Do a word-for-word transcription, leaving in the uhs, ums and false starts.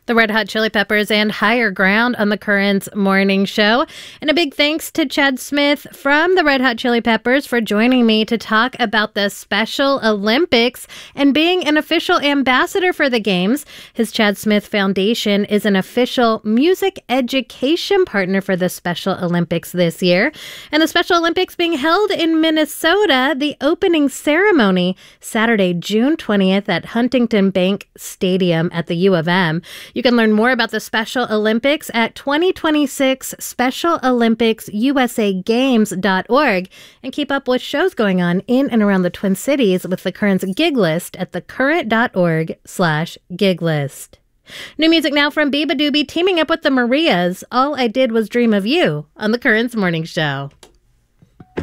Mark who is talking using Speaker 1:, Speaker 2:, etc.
Speaker 1: The Red Hot Chili Peppers and Higher Ground on the Currents Morning Show. And a big thanks to Chad Smith from the Red Hot Chili Peppers for joining me to talk about the Special Olympics and being an official ambassador for the Games. His Chad Smith Foundation is an official music education partner for the Special Olympics this year. And the Special Olympics being held in Minnesota, the opening ceremony Saturday, June twentieth at Huntington Bank Stadium at the U of M. You can learn more about the Special Olympics at twenty twenty-six special olympics u s a games dot org and keep up with shows going on in and around the Twin Cities with the Current's gig list at thecurrent.org slash gig list. New music now from Biba Doobie teaming up with the Marias. All I Did Was Dream of You on the Currents Morning Show.